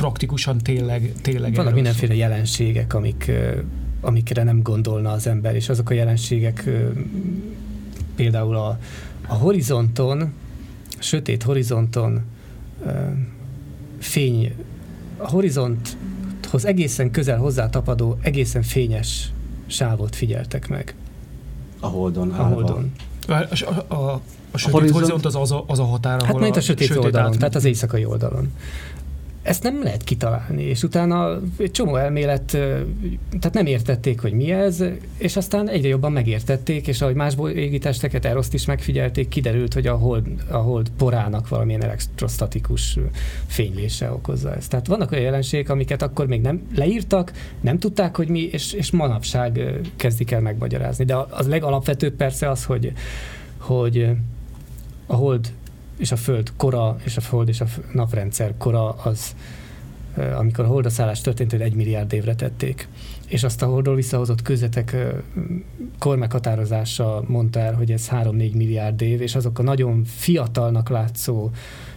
praktikusan tényleg vannak mindenféle jelenségek, amikre nem gondolna az ember, és azok a jelenségek például a horizonton, a sötét horizonton fény, a horizonthoz egészen közel hozzátapadó, egészen fényes sávot figyeltek meg. A Holdon. A sötét horizont az a határ, ahol hát mint a sötét oldalon, tehát az éjszaka. éjszakai oldalon. Ezt nem lehet kitalálni, és utána egy csomó elmélet, tehát nem értették, hogy mi ez, és aztán egyre jobban megértették, és ahogy más égitesteket, Eroszt is megfigyelték, kiderült, hogy a hold porának valamilyen elektrostatikus fénylése okozza ezt. Tehát vannak olyan jelenségek, amiket akkor még nem leírtak, nem tudták, hogy mi, és manapság kezdik el megmagyarázni. De az legalapvetőbb persze az, hogy a hold és a Föld kora, és a Hold és a naprendszer kora az, amikor a holdaszállás történt, hogy 1 milliárd évre tették. És azt a Holdról visszahozott kőzetek kormeghatározása mondta el, hogy ez 3-4 milliárd év, és azok a nagyon fiatalnak látszó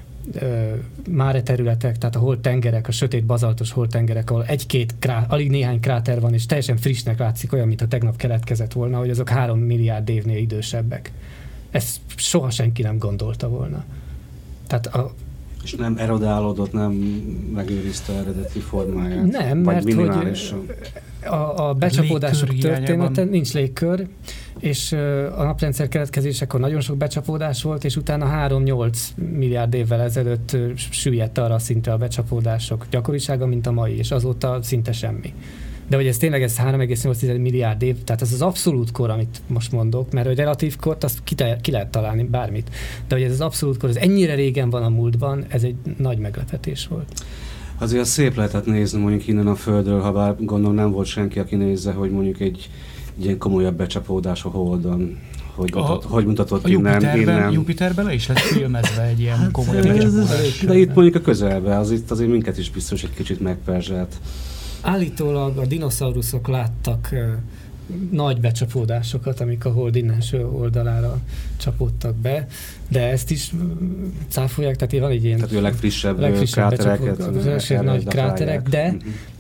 máre területek, tehát a holdtengerek, a sötét bazaltos holdtengerek, ahol alig néhány kráter van, és teljesen frissnek látszik, olyan, mintha tegnap keletkezett volna, hogy azok 3 milliárd évnél idősebbek. Ezt soha senki nem gondolta volna. Tehát és nem erodálódott, nem megőrizte eredeti formáját? Nem, mert hogy a becsapódások története, nincs légkör, és a naprendszer keletkezésekor nagyon sok becsapódás volt, és utána 3-8 milliárd évvel ezelőtt süllyedt arra a szintre a becsapódások gyakorisága, mint a mai, és azóta szinte semmi. De hogy ez tényleg 3,8 milliárd év, tehát ez az abszolút kor, amit most mondok, mert hogy relatív kort, azt ki lehet találni bármit. De hogy ez az abszolút kor, ez ennyire régen van a múltban, ez egy nagy meglepetés volt. Azért szép lehetett nézni mondjuk innen a Földről, ha bár gondolom nem volt senki, aki nézze, hogy mondjuk egy ilyen komolyabb becsapódás a Holdon, hogy mutatott innen. Jupiterben le is lett filmezve egy ilyen komolyabb becsapódás. De itt mondjuk a közelben, azért minket is biztos egy kicsit megperzselt. Állítólag a dinoszauruszok láttak nagy becsapódásokat, amik a Hold innenső oldalára csapódtak be, de ezt is cáfolják, tehát van egy ilyen... Tehát a legfrissebb krátereket. Nagy kráterek, de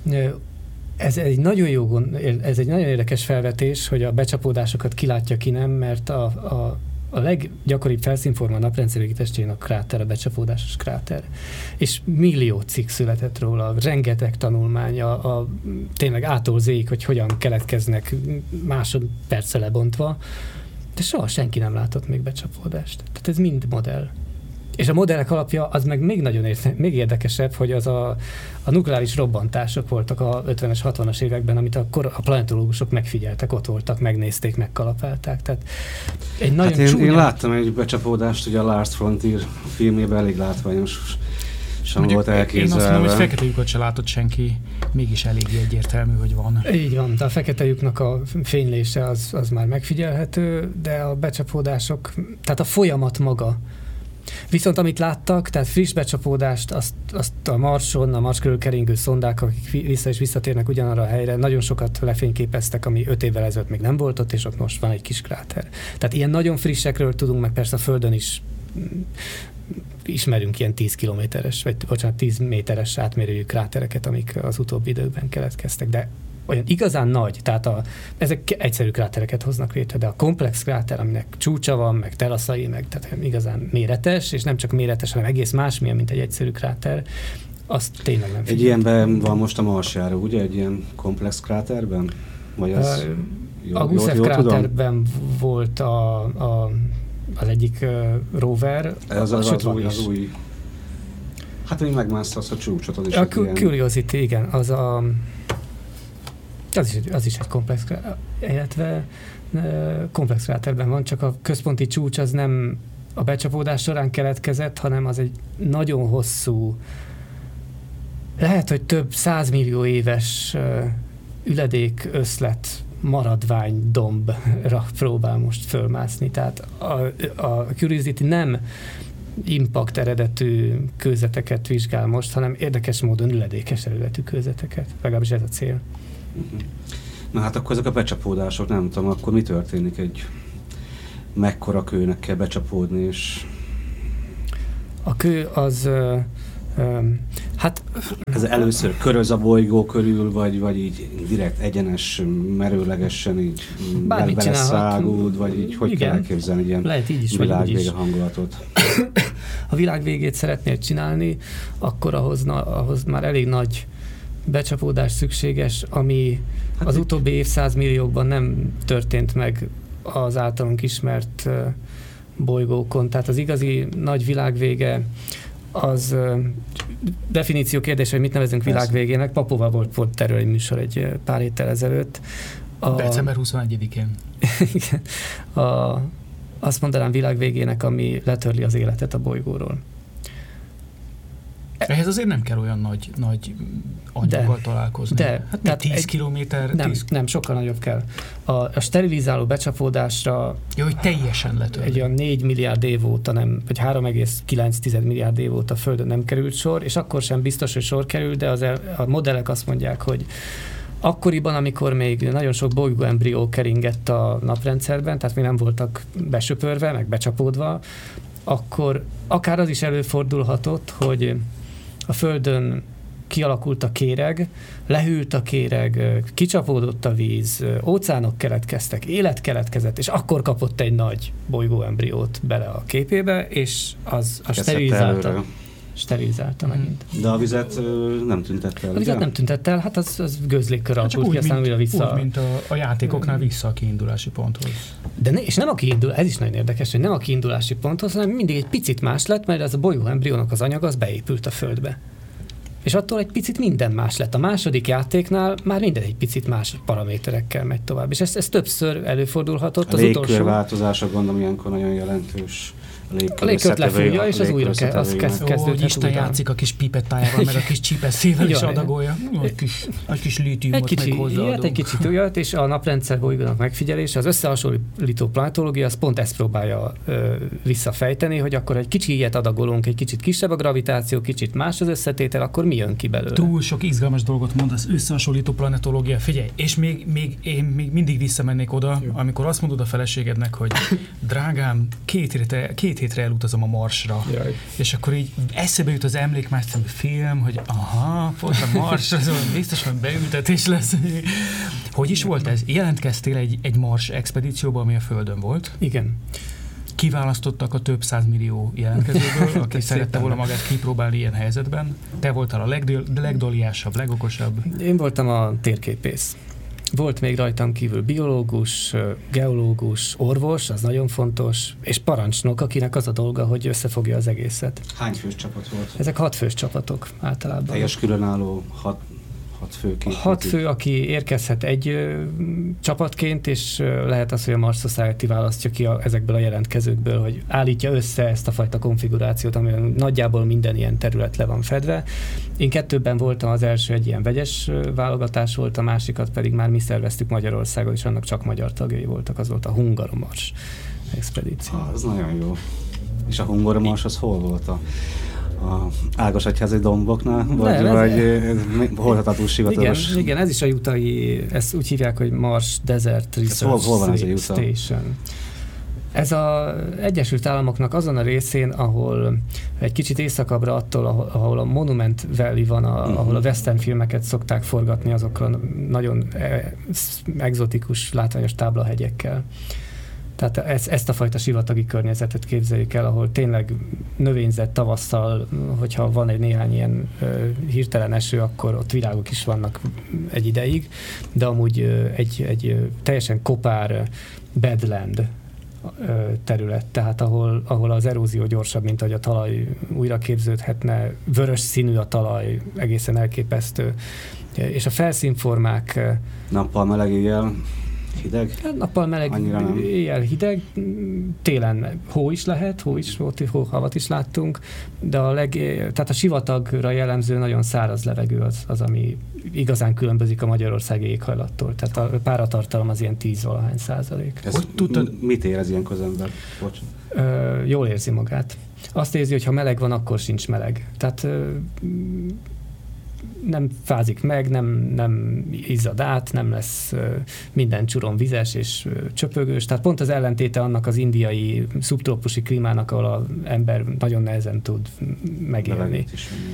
ez egy nagyon érdekes felvetés, hogy a becsapódásokat kilátja ki nem, mert a leggyakoribb felszínforma a naprendszer égitestjén a kráter, a becsapódásos kráter. És millió cikk született róla, rengeteg tanulmány, tényleg A-tól Z-ig, hogy hogyan keletkeznek másodperce lebontva, de soha senki nem látott még becsapódást. Tehát ez mind modell. És a modellek alapja az meg még érdekesebb, hogy az a nukleáris robbantások voltak a 50-es, 60-as években, amit a planetológusok megfigyeltek, ott voltak, megnézték, megkalapálták. Tehát egy nagyon én láttam egy becsapódást, ugye a Last Frontier filmjében elég látványos sem volt elképzelve. Én azt mondom, hogy fekete lyukat se látott senki, mégis eléggé egyértelmű, hogy van. Így van, de a fekete lyuknak a fénylése az már megfigyelhető, de a becsapódások, tehát a folyamat maga. Viszont amit láttak, tehát friss becsapódást, azt a Marson, a Mars körül keringő szondák, akik vissza és visszatérnek ugyanarra a helyre, nagyon sokat lefényképeztek, ami 5 évvel ezelőtt még nem volt ott, és ott most van egy kis kráter. Tehát ilyen nagyon frissekről tudunk, meg persze a Földön is ismerünk ilyen 10 kilométeres, vagy 10 méteres átmérőjű krátereket, amik az utóbbi időkben keletkeztek, de olyan igazán nagy, tehát ezek egyszerű krátereket hoznak létre, de a komplex kráter, aminek csúcsa van, meg teraszai, meg tehát igazán méretes, és nem csak méretes, hanem egész másmilyen, mint egy egyszerű kráter, azt tényleg nem figyelj. Egy ilyenben van most a Marsjáró, ugye? Egy ilyen komplex kráterben? Vagy az a Gusev kráterben volt az egyik rover. Az új. Hát, hogy megmászta azt a csúcsot, az is a Curiosity, igen, az is egy komplex kráter, illetve komplex kráterben van, csak a központi csúcs az nem a becsapódás során keletkezett, hanem az egy nagyon hosszú, lehet, hogy több 100 millió éves üledék összlet maradvány dombra próbál most fölmászni. Tehát a Curiosity nem impact eredetű kőzeteket vizsgál most, hanem érdekes módon üledékes eredetű kőzeteket. Legalábbis ez a cél. Na hát akkor ezek a becsapódások, nem tudom, akkor mi történik egy mekkora kőnek kell becsapódni, és... A kő az Hát... Ez először köröz a bolygó körül, vagy így direkt egyenes, merőlegesen így beleszáguld, vagy így hogy kell elképzelni ilyen lehet így is, világvége hangulatot? Ha világvégét szeretnél csinálni, akkor ahhoz már elég nagy becsapódás szükséges, ami az utóbbi évszázmilliókban nem történt meg az általunk ismert bolygókon. Tehát az igazi nagy világvége az definíció kérdés, hogy mit nevezünk világvégének. Papóval volt erről egy műsor egy pár héttel ezelőtt. December 21-én. Igen. Azt mondanám világvégének, ami letörli az életet a bolygóról. Ehhez azért nem kell olyan nagy anyaggal találkozni. De. Hát 10 kilométer? Nem, sokkal nagyobb kell. A sterilizáló becsapódásra... Jó, hogy teljesen letörli. Egy olyan 4 milliárd év óta vagy 3,9 milliárd év óta a Földön nem került sor, és akkor sem biztos, hogy sor kerül, de a modellek azt mondják, hogy akkoriban, amikor még nagyon sok bolygóembrió keringett a naprendszerben, tehát még nem voltak besöpörve, meg becsapódva, akkor akár az is előfordulhatott, hogy a Földön kialakult a kéreg, lehűlt a kéreg, kicsapódott a víz, óceánok keletkeztek, élet keletkezett, és akkor kapott egy nagy bolygóembriót bele a képébe, és az sterilizálta megint. De a vizet nem tüntette el. A vizet nem tüntette el, hát az gőzlékkör alakult ki, aztán újra vissza. Úgy, mint a játékoknál vissza a kiindulási ponthoz. És nem ez is nagyon érdekes, hogy nem a kiindulási ponthoz, hanem mindig egy picit más lett, mert az a bolygóembriónak az anyaga, az beépült a Földbe. És attól egy picit minden más lett. A második játéknál már minden egy picit más paraméterekkel megy tovább. És ez többször előfordulhatott. A légkörváltozások gondolom ilyenkor nagyon jelentős. A légkört lefújja, és az újra kezdődhet. Isten játszik a kis pipettájával, meg a kis csípeszével is adagolja. Egy kis lítiumot meg hozzáadunk. Egy kicsit olyat, és a naprendszer bolygónak megfigyelése, az összehasonlító planetológia, az pont ezt próbálja visszafejteni, hogy akkor egy kicsi ilyet adagolunk, egy kicsit kisebb a gravitáció, kicsit más az összetétel, akkor mi jön ki belőle? Túl sok izgalmas dolgot mond az összehasonlító planetológia. Figyelj, és én még mindig visszamennék oda, amikor azt mondod a feleségednek, hogy drágám, két hétre elutazom a Marsra. Jaj. És akkor így eszébe jut az emlékmás film, hogy pont a Marsra, biztos, hogy beültetés lesz. Hogy is volt ez? Jelentkeztél egy Mars expedícióba, ami a Földön volt? Igen. Kiválasztottak a több 100 millió jelentkezőből, aki szerette volna magát kipróbálni ilyen helyzetben. Te voltál a legdoliásabb, legokosabb. Én voltam a térképész. Volt még rajtam kívül biológus, geológus, orvos, az nagyon fontos, és parancsnok, akinek az a dolga, hogy összefogja az egészet. Hány fős csapat volt? Ezek 6 fős csapatok általában. Teljes különálló 6 fő. 6 fő, aki érkezhet egy csapatként, és lehet az, hogy a Mars Society választja ki ezekből a jelentkezőkből, hogy állítja össze ezt a fajta konfigurációt, amiben nagyjából minden ilyen terület le van fedve. Én 2-ben voltam, az első egy ilyen vegyes válogatás volt, a másikat pedig már mi szerveztük Magyarországon, és annak csak magyar tagjai voltak, az volt a Hungaromars expedíció. Az nagyon jó. És a Hungaromars az hol volt a Ágosegyházi domboknál, vagy hordhatatú sivatagos? Igen, ez is a jutai, ezt úgy hívják, hogy Mars Desert Research Station. Ez az Egyesült Államoknak azon a részén, ahol egy kicsit északabbra attól, ahol a Monument Valley van, ahol a western filmeket szokták forgatni azokkal nagyon egzotikus, látványos táblahegyekkel. Tehát ezt a fajta sivatagi környezetet képzeljük el, ahol tényleg növényzet tavasszal, hogyha van egy néhány ilyen hirtelen eső, akkor ott virágok is vannak egy ideig, de amúgy egy teljesen kopár badland terület, tehát ahol az erózió gyorsabb, mint ahogy a talaj újra képződhetne, vörös színű a talaj, egészen elképesztő, és a felszínformák... Nappal meleg, éjjel hideg? Nappal meleg, éjjel hideg, télen hó is lehet, hóhavat is láttunk, de tehát a sivatagra jellemző nagyon száraz levegő az, ami igazán különbözik a magyarországi éghajlattól. Tehát a páratartalom az ilyen 10-valahány %. Mit érez ilyenkor az ember? Jól érzi magát. Azt érzi, hogy ha meleg van, akkor sincs meleg. Tehát nem fázik meg, nem izzad át, nem lesz minden csuron vizes és csöpögős. Tehát pont az ellentéte annak az indiai szubtrópusi klímának, ahol az ember nagyon nehezen tud megélni.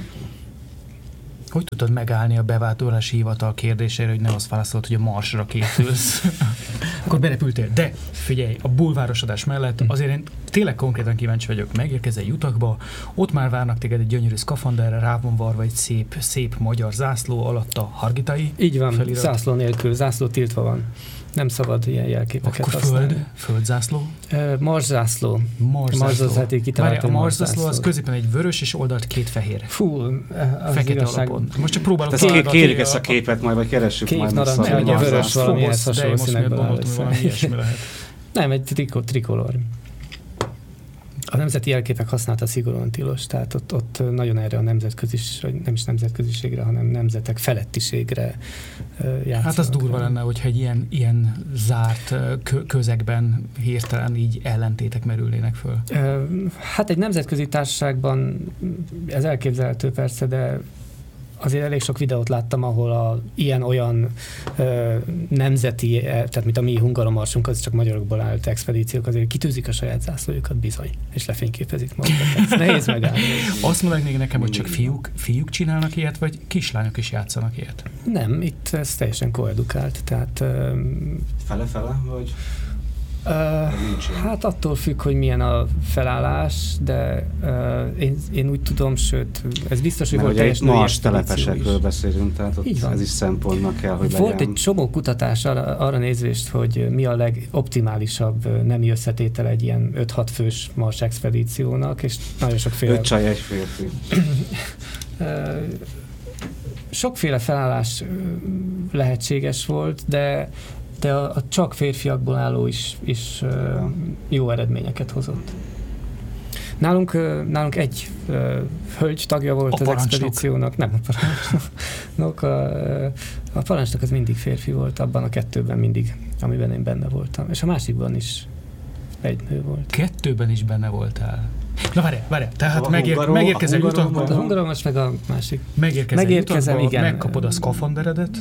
Hogy tudod megállni a bevándorlási hivatal kérdésére, hogy nem azt válaszolt, hogy a Marsra készülsz? Akkor berepültél. De figyelj, a bulvárosodás mellett azért én tényleg konkrétan kíváncsi vagyok. Megérkezel Utahba, ott már várnak téged egy gyönyörű szkafanderre, rá van varva egy szép magyar zászló, alatt a Hargitai. Így van, felirat. zászló nélkül, zászló tiltva van. Nem szabad ilyen jelképeket akkor használni. Földzászló? Marszászló. A marszászló az középen egy vörös, és oldalt 2 fehér. Fú, az fekete igazság. alapon. Most csak próbálok találni. Kérjük ezt a képet majd, vagy keressük majd. Kék narancs, vörös valamihez hasonló színekből áll össze. Nem, egy trikolor. A nemzeti jelképek használata szigorúan tilos, tehát ott nagyon erre a nem is nemzetköziségre, hanem nemzetek felettiségre játszanak. Hát az durva lenne, hogyha egy ilyen zárt közegben hirtelen így ellentétek merülnének föl. Hát egy nemzetközi társaságban ez elképzelhető persze, de azért elég sok videót láttam, ahol ilyen-olyan nemzeti, tehát mint a mi hungaromarsunk, az csak magyarokból állt expedíciók, azért kitűzik a saját zászlójukat bizony, és lefényképezik magukat. Nehéz megállni. Azt mondanak még nekem, hogy csak fiúk csinálnak ilyet, vagy kislányok is játszanak ilyet? Nem, itt ez teljesen koedukált, tehát... Fele-fele, vagy... Hát attól függ, hogy milyen a felállás, de én úgy tudom, sőt, ez biztos, hogy volt teljes női Mars telepesekről beszélünk, tehát ott ez is szempontnak kell, hogy legyen. Volt egy csomó kutatás arra nézvést, hogy mi a legoptimálisabb nemi összetétel egy ilyen 5-6 fős Mars expedíciónak, és nagyon sokféle... 5 csaj, 1 férfi. Sokféle felállás lehetséges volt, de a csak férfiakból álló is jó eredményeket hozott. Nálunk egy hölgy tagja volt az expedíciónak. Nem a parancsnok. A parancsnok az mindig férfi volt, abban a 2-ben mindig, amiben én benne voltam. És a másikban is egy nő volt. 2-ben is benne voltál? Na várjál, tehát megérkezel Utahba. A hungaromos meg a másik. Megérkezel Utahba, megkapod a szkafanderedet.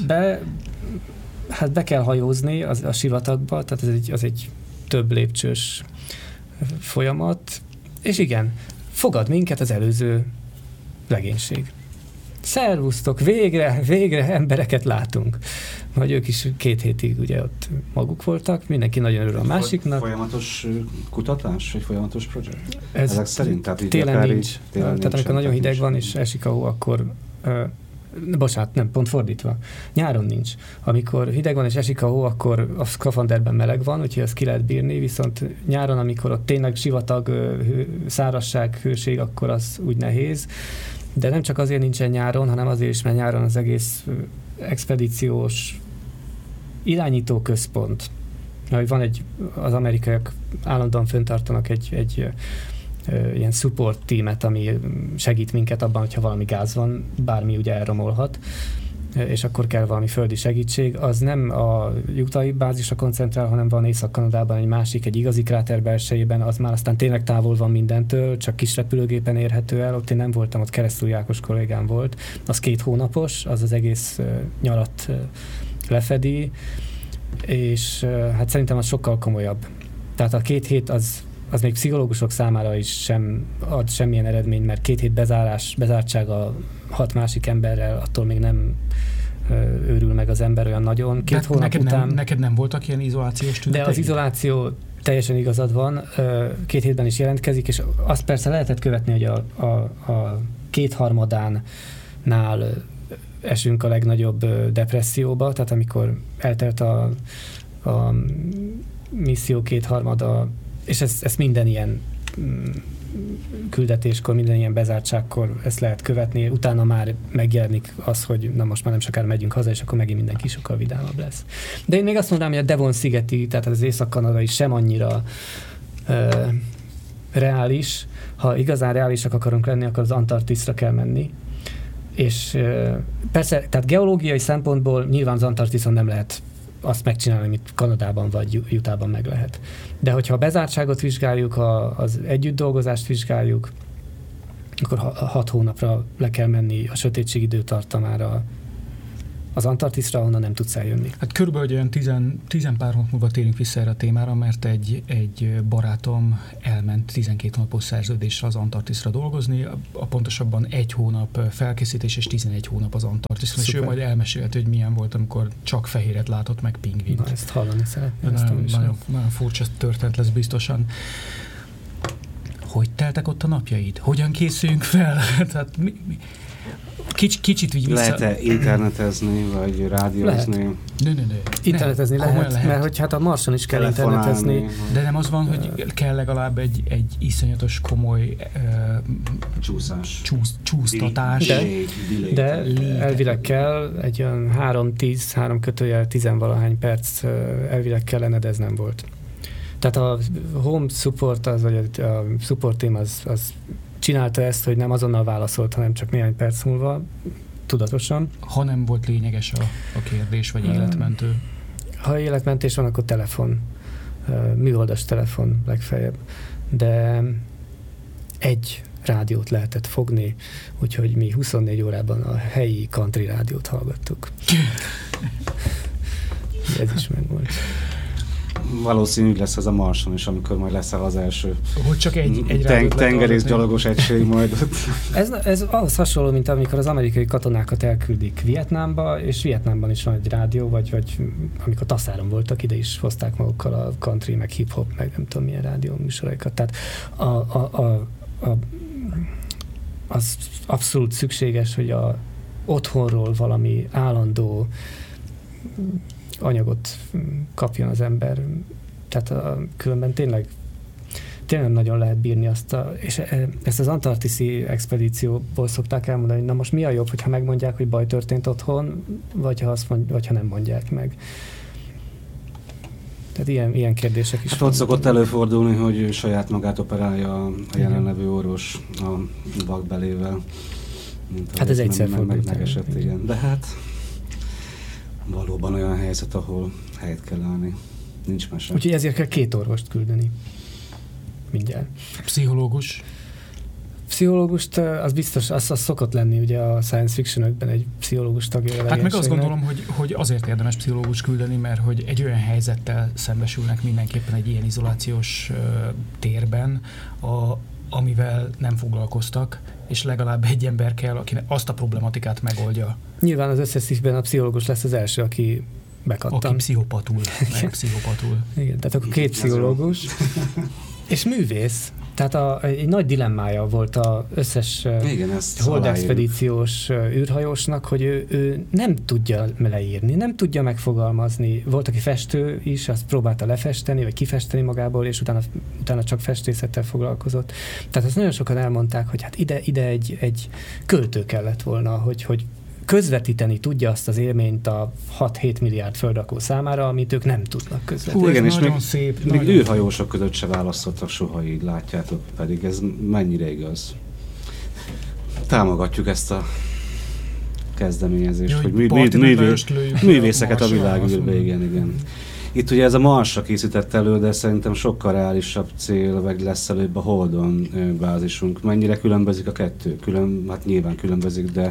Hát be kell hajózni a sivatagba, tehát az egy több lépcsős folyamat, és igen, fogad minket az előző legénység. Szervusztok, végre embereket látunk. Vagy ők is 2 hétig ugye ott maguk voltak, mindenki nagyon örül a másiknak. Folyamatos kutatás, vagy folyamatos projekt? Ezek szerint? Tehát télen nincs. Tehát amikor nagyon hideg van és esik a hó, akkor... Bocsánat, nem, pont fordítva. Nyáron nincs. Amikor hideg van és esik a hó, akkor a szkafanderben meleg van, úgyhogy ezt ki lehet bírni, viszont nyáron, amikor ott tényleg sivatag, szárazság, hőség, akkor az úgy nehéz. De nem csak azért nincsen nyáron, hanem azért is, mert nyáron az egész expedíciós irányító központ. Van az amerikaiak állandóan fenntartanak egy ilyen support teamet, ami segít minket abban, hogyha valami gáz van, bármi ugye elromolhat, és akkor kell valami földi segítség. Az nem a utahi bázisra koncentrál, hanem van Észak-Kanadában egy másik, egy igazi kráter belsejében, az már aztán tényleg távol van mindentől, csak kis repülőgépen érhető el. Ott én nem voltam, ott Keresztúri Ákos kollégám volt. Az 2 hónapos, az egész nyarat lefedi, és hát szerintem az sokkal komolyabb. Tehát a 2 hét az még pszichológusok számára is sem ad semmilyen eredmény, mert 2 hét bezártság a 6 másik emberrel, attól még nem őrül meg az ember olyan nagyon. 2 hónap után... Neked nem voltak ilyen izolációs tünetek? De az izoláció teljesen igazad van, 2 hétben is jelentkezik, és azt persze lehetett követni, hogy a 2/3-nál esünk a legnagyobb depresszióba, tehát amikor eltelt a misszió 2/3, és ezt minden ilyen küldetéskor, minden ilyen bezártságkor ezt lehet követni, utána már megjelenik az, hogy na most már nem sokára megyünk haza, és akkor megint mindenki sokkal vidámabb lesz. De én még azt mondanám, hogy a Devon-szigeti, tehát az Észak-kanadai sem annyira reális. Ha igazán reálisak akarunk lenni, akkor az Antarktiszra kell menni. És persze, tehát geológiai szempontból nyilván az Antarktiszon nem lehet azt megcsinálni, amit Kanadában vagy Utahban meg lehet. De hogyha a bezártságot vizsgáljuk, az együtt dolgozást vizsgáljuk, akkor 6 hónapra le kell menni a sötétség időtartamára az Antarktiszra, onnan nem tudsz eljönni. Hát körülbelül olyan 10 pár hónap múlva térünk vissza erre a témára, mert egy barátom elment 12 hónapos szerződésre az Antarktiszra dolgozni, pontosabban 1 hónap felkészítés és 11 hónap az Antarktiszra, és ő majd elmesélte, hogy milyen volt, amikor csak fehéret látott meg pingvint. Na, ezt hallani szeretném. Nagyon furcsa történet lesz biztosan. Hogy teltek ott a napjaid? Hogyan készüljünk fel? Tehát kicsit így vissza... Lehet-e internetezni, vagy rádiózni? Lehet. Internetezni lehet, mert hogy hát a Marson is kell internetezni. De nem az van, hogy kell legalább egy iszonyatos komoly csúsztatás. De elvileg kell egy olyan 3-10-valahány perc elvileg kellene, de ez nem volt. Tehát a home support, vagy a support team az csinálta ezt, hogy nem azonnal válaszolt, hanem csak néhány perc múlva, tudatosan. Ha nem volt lényeges a kérdés, vagy életmentő? Ha életmentés van, akkor telefon, műholdas telefon legfeljebb. De egy rádiót lehetett fogni, úgyhogy mi 24 órában a helyi country rádiót hallgattuk. Ez is megvolt. Valószínűleg lesz ez a Marson is, amikor majd leszel az első hogy csak egy tengerész gyalogos egység majd ott. Ez ahhoz hasonló, mint amikor az amerikai katonákat elküldik Vietnámba, és Vietnámban is van egy rádió, vagy amikor Taszáron voltak, ide is hozták magukkal a country, meg hip-hop, meg nem tudom milyen rádió műsoraikat. Tehát az abszolút szükséges, hogy otthonról valami állandó anyagot kapjon az ember. Tehát különben tényleg nagyon lehet bírni és ezt az antarktiszi expedícióból szokták elmondani, hogy na most mi a jobb, hogyha megmondják, hogy baj történt otthon, vagy ha nem mondják meg. Tehát ilyen kérdések is. Hát ott szokott előfordulni, hogy saját magát operálja a jelenlevő orvos a vakbelével. Hát ez egyszer fordult. Megesett, igen. De hát valóban olyan helyzet, ahol helyet kell állni. Nincs mese. Úgyhogy ezért kell 2 orvost küldeni. Mindjárt. Pszichológust, az biztos, az szokott lenni ugye a science fiction-ökben egy pszichológus tagja. Hát meg azt gondolom, hogy azért érdemes pszichológus küldeni, mert hogy egy olyan helyzettel szembesülnek mindenképpen egy ilyen izolációs térben, amivel nem foglalkoztak, és legalább egy ember kell, aki azt a problematikát megoldja. Nyilván az összes szívben a pszichológus lesz az első, aki bekattan. Aki pszichopatul. Igen, tehát akkor 2 pszichológus. És művész. Tehát egy nagy dilemmája volt az összes holdexpedíciós űrhajósnak, hogy ő nem tudja leírni, nem tudja megfogalmazni. Volt, aki festő is, azt próbálta lefesteni, vagy kifesteni magából, és utána csak festészettel foglalkozott. Tehát azt nagyon sokan elmondták, hogy hát ide egy költő kellett volna, hogy közvetíteni tudja azt az élményt a 6-7 milliárd földrakó számára, amit ők nem tudnak közvetíteni. Igen, és még űrhajósok között se választottak soha, így látjátok, pedig ez mennyire igaz. Támogatjuk ezt a kezdeményezést, hogy művészeket a világűrbe, igen. Itt ugye ez a Marsra készített elő, de szerintem sokkal reálisabb cél, meg lesz előbb a Holdon bázisunk. Mennyire különbözik a kettő? Hát nyilván különbözik, de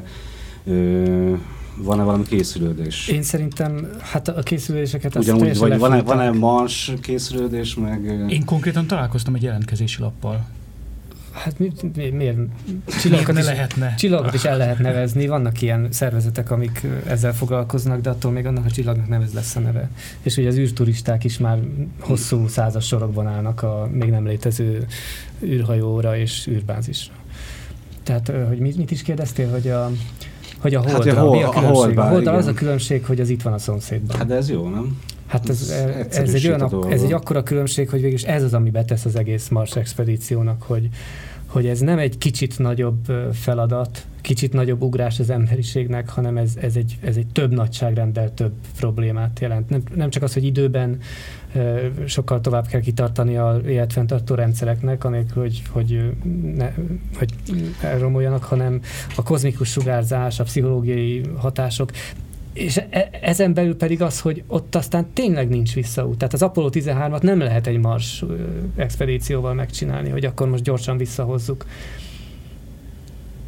van-e valami készülődés? Én szerintem, hát a készülődéseket azt ugyanúgy, vagy van-e Mars készülődés, meg... Én konkrétan találkoztam egy jelentkezési lappal. Hát miért? Csillagokat is el lehet nevezni. Vannak ilyen szervezetek, amik ezzel foglalkoznak, de attól még annak a csillagnak nem ez lesz a neve. És ugye az űrturisták is már hosszú százas sorokban állnak a még nem létező űrhajóra és űrbázisra. Tehát, hogy mit is kérdeztél, hogy a Holdra, mi a különbség? A Holdra az a különbség, hogy az itt van a szomszédban. Hát de ez jó, nem? Hát ez egy akkora különbség, hogy végülis ez az, ami betesz az egész Mars expedíciónak, hogy ez nem egy kicsit nagyobb feladat, kicsit nagyobb ugrás az emberiségnek, hanem ez egy több nagyságrenddel több problémát jelent. Nem csak az, hogy időben sokkal tovább kell kitartani az életfenntartó rendszereknek, anélkül, hogy elromoljanak, hanem a kozmikus sugárzás, a pszichológiai hatások, és ezen belül pedig az, hogy ott aztán tényleg nincs visszaút. Tehát az Apollo 13-at nem lehet egy Mars expedícióval megcsinálni, hogy akkor most gyorsan visszahozzuk.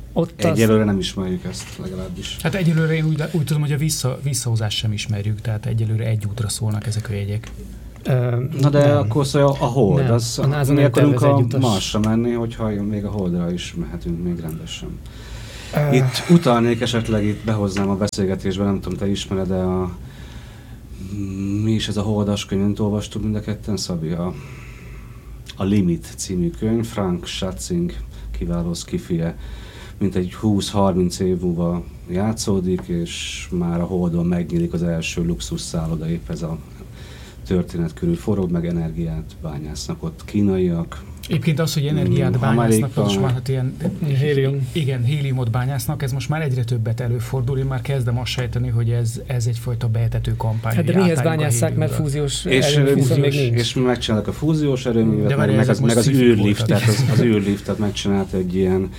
Egyelőre nem ismerjük ezt legalábbis. Hát egyelőre én úgy tudom, hogy a visszahozást sem ismerjük, tehát egyelőre egy útra szólnak ezek a jegyek. Na de akkor szóval a Hold, nem. az mi akarunk a Marsra menni, hogyha még a Holdra is mehetünk még rendesen. Itt utalnék esetleg, itt behoznám a beszélgetésbe, nem tudom, te ismered, de mi is ez a Holdas könyv, mint olvastuk mind a ketten, Szabi? A Limit című könyv, Frank Schatzing kiváló szkifije, mint egy 20-30 év múlva játszódik, és már a Holdon megnyílik az első luxus szálloda, épp ez a történet körül forog, meg energiát bányásznak ott kínaiak. Egyébként az, hogy energiát bányásznak, most már hát ilyen héliumot bányásznak, ez most már egyre többet előfordul, én már kezdem azt sejteni, hogy ez egyfajta behetető kampány. Hát de mihez bányásszák, mert fúziós erőmű még nincs. És megcsináltak a fúziós erőművet, meg az űrliftet, az űrliftet megcsinált egy ilyen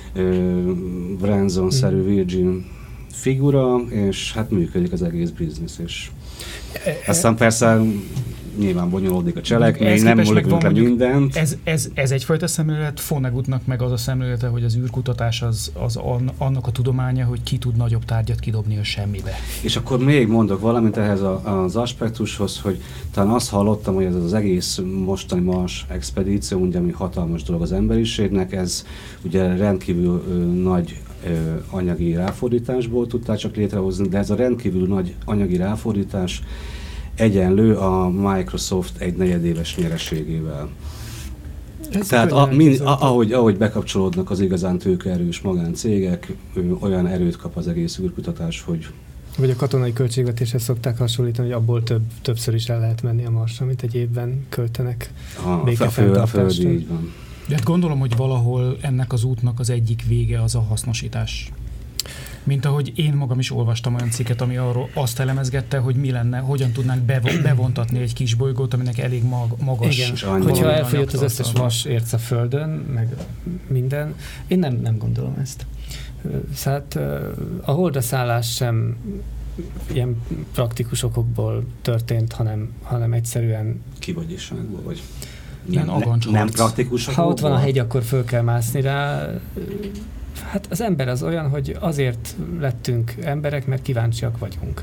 Branson-szerű Virgin figura, és hát működik az egész biznisz, és aztán persze nyilván bonyolódik a cselekmény, nem múlik le mindent. Ez egyfajta szemlélet, Vonnegutnak meg az a szemlélete, hogy az űrkutatás az annak a tudománya, hogy ki tud nagyobb tárgyat kidobni a semmibe. És akkor még mondok valamit ehhez az aspektushoz, hogy talán azt hallottam, hogy ez az egész mostani Mars expedíció, ugye, ami hatalmas dolog az emberiségnek, ez ugye rendkívül nagy anyagi ráfordításból tudták csak létrehozni, de ez a rendkívül nagy anyagi ráfordítás egyenlő a Microsoft egy negyedéves nyereségével. Tehát ahogy bekapcsolódnak az igazán tőkeerős magáncégek, olyan erőt kap az egész űrkutatás, hogy... Vagy a katonai költségvetéshez szokták hasonlítani, hogy abból többször is el lehet menni a Marsra, amit egy évben költenek békefenntartásra. A Föld, így van. De hát gondolom, hogy valahol ennek az útnak az egyik vége az a hasznosítás. Mint ahogy én magam is olvastam olyan cikket, ami arról azt elemezgette, hogy mi lenne, hogyan tudnánk bevontatni egy kis bolygót, aminek elég magas. Igen, hogyha elfogyott az összes vas érc a Földön, meg minden, én nem gondolom ezt. Hát a Holdra szállás sem ilyen praktikus okokból történt, hanem egyszerűen... Kivagyiságból, vagy... Nem praktikus. Ha ott van a hegy, akkor föl kell mászni rá. Hát az ember az olyan, hogy azért lettünk emberek, mert kíváncsiak vagyunk.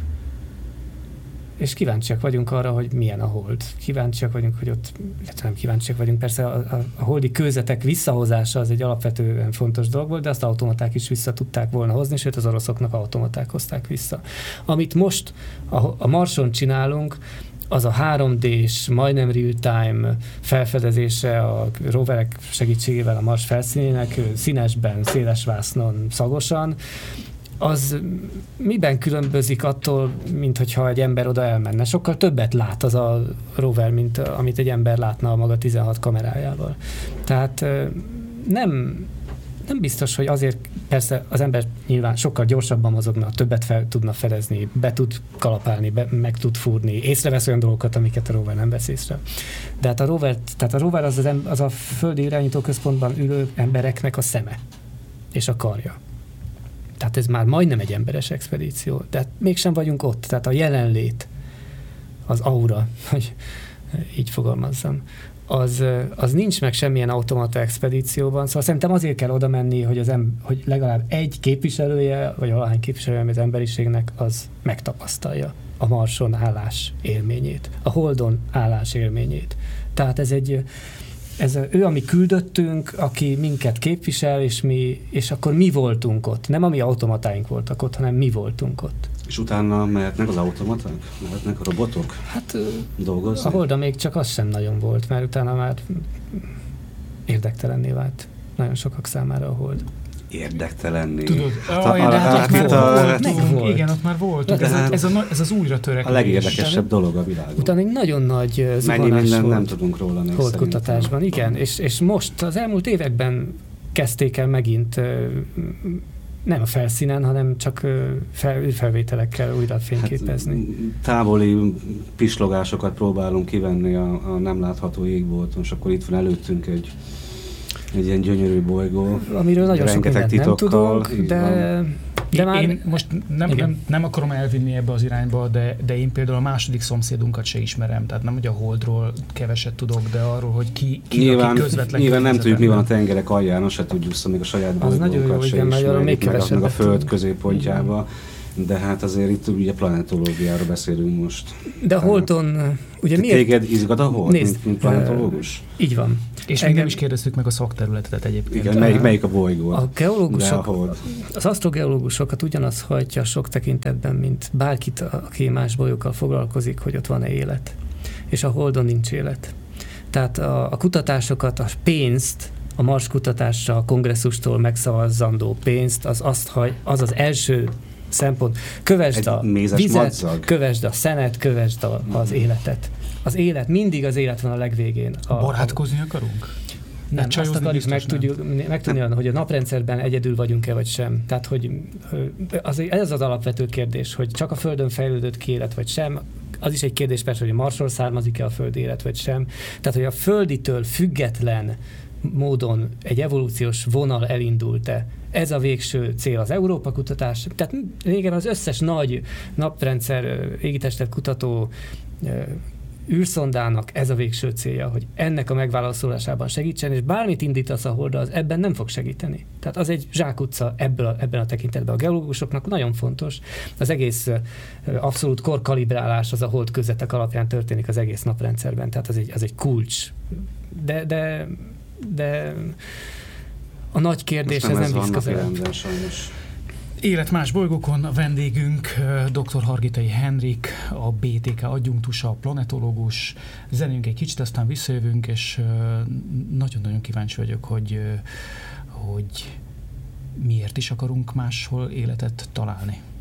És kíváncsiak vagyunk arra, hogy milyen a Hold. Kíváncsiak vagyunk, hogy ott, illetve nem kíváncsiak vagyunk, persze a holdi kőzetek visszahozása az egy alapvetően fontos dolog volt, de azt automaták is vissza tudták volna hozni, sőt az oroszoknak automaták hozták vissza. Amit most a Marson csinálunk, az a 3D-s, majdnem real-time felfedezése a roverek segítségével a Mars felszínének, színesben, széles vásznon, szagosan, az miben különbözik attól, mint hogyha egy ember oda elmenne? Sokkal többet lát az a rover, mint amit egy ember látna a maga 16 kamerájával. Tehát nem biztos, hogy azért persze az ember nyilván sokkal gyorsabban mozogna, többet fel tudna fedezni, be tud kalapálni, meg tud fúrni, észrevesz olyan dolgokat, amiket a rover nem vesz észre. De hát a rover az a földi irányítóközpontban ülő embereknek a szeme és a karja. Tehát ez már majdnem egy emberes expedíció, de mégsem vagyunk ott. Tehát a jelenlét, az aura, hogy így fogalmazzam, az nincs meg semmilyen automata expedícióban, szóval szerintem azért kell oda menni, hogy legalább egy képviselője, vagy valahány képviselője az emberiségnek az megtapasztalja a Marson állás élményét, a Holdon állás élményét. Tehát ő a mi küldöttünk, aki minket képvisel, és akkor mi voltunk ott. Nem a mi automatáink voltak ott, hanem mi voltunk ott. És utána mehetnek az automaták? Mehetnek a robotok? Hát dolgozni? A Holdon még csak az sem nagyon volt, mert utána már érdektelenné vált nagyon sokak számára a Hold. Érdektelenné. Tudod, igen, ott már voltunk. Ez az újra törekvés. A legérdekesebb dolog a világon. Utána egy nagyon nagy zuhanás volt. Nem tudunk róla nézni. Holdkutatásban, igen. És most az elmúlt években kezdték el megint nem a felszínen, hanem csak űrfelvételekkel újra fényképezni. Hát, távoli pislogásokat próbálunk kivenni a nem látható égbolton, és akkor itt van előttünk egy ilyen gyönyörű bolygó. Amiről nagyon sok mindent nem tudunk, Én most nem akarom elvinni ebbe az irányba, de én például a második szomszédunkat se ismerem, tehát nem, hogy a Holdról keveset tudok, de arról, hogy ki közvetlen. Nyilván nem tudjuk, mi van a tengerek alján, se tudjuk, még a saját bolygónkat se ismerjük, meg a Föld középpontjába. De hát azért itt ugye planetológiáról beszélünk most. De a Holdon... Ugye téged izgat a Hold, mint planetológus? Így van. És még nem is kérdeztük meg a szakterületet egyébként. Igen, melyik a bolygó? A geológusok, az asztrogeológusokat ugyanaz hajtja sok tekintetben, mint bárkit, aki más bolygókkal foglalkozik, hogy ott van-e élet. És a Holdon nincs élet. Tehát a kutatásokat, a pénzt, a Mars kutatásra, a kongresszustól megszavazzandó pénzt, az első szempont. Kövesd a vizet, madzag. Kövesd a szenet, kövesd az életet. Az élet, mindig az élet van a legvégén. Barátkozni akarunk? Nem, azt akarjuk megtudni, hogy a naprendszerben egyedül vagyunk-e vagy sem. Tehát, hogy ez az alapvető kérdés, hogy csak a Földön fejlődött ki élet vagy sem. Az is egy kérdés persze, hogy a Marsról származik-e a Föld élet vagy sem. Tehát, hogy a földitől független módon egy evolúciós vonal elindult-e. Ez a végső cél az Európa kutatás. Tehát régen az összes nagy naprendszer égitestet kutató űrszondának ez a végső célja, hogy ennek a megválaszolásában segítsen, és bármit indítasz a Holdra, az ebben nem fog segíteni. Tehát az egy zsákutca ebben a tekintetben. A geológusoknak nagyon fontos. Az egész abszolút korkalibrálás az a Hold közvetek alapján történik az egész naprendszerben. Tehát az egy kulcs. De a nagy kérdés, ez nem visz közelebb. Élet más bolygókon, a vendégünk dr. Hargitai Henrik, a BTK adjunktusa, a planetológus. Zenéljünk egy kicsit, aztán visszajövünk, és nagyon-nagyon kíváncsi vagyok, hogy miért is akarunk máshol életet találni.